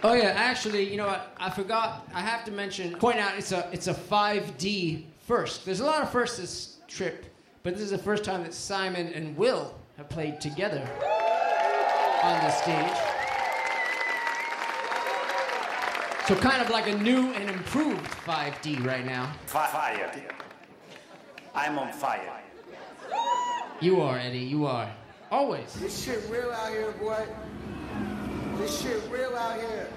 Oh yeah, actually, you know what? I forgot. I have to point out, it's a 5D first. There's a lot of firsts this trip, but this is the first time that Simon and Will have played together on the stage. So kind of like a new and improved 5D right now. Fire. I'm on fire. You are, Eddie. You are. Always. This shit real out here, boy. This shit real out here.